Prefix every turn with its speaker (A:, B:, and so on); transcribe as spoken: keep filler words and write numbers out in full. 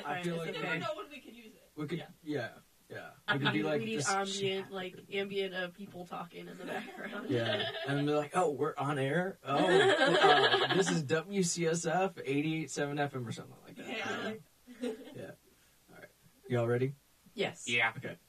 A: I feel like
B: You
A: we
B: never
A: could,
B: know when we can use it.
A: we could
C: Yeah.
A: yeah, yeah.
C: I
A: We could
C: need,
A: be like
C: we need
A: this
C: ambient,
A: chat.
C: like ambient of people talking in the background.
A: Yeah, and they're like, oh, we're on air? Oh, uh, this is W C S F eighty-eight point seven F M or something like that.
B: Yeah.
A: Yeah. All right. Y'all ready?
C: Yes.
D: Yeah.
A: Okay.